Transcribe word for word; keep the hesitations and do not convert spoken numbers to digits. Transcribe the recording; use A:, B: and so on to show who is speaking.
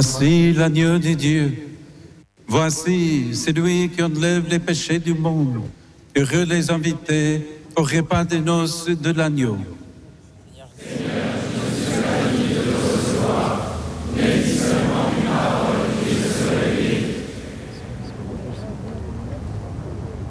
A: Voici l'agneau de Dieu. Voici celui qui enlève les péchés du monde. Heureux les invités au repas des noces de l'agneau.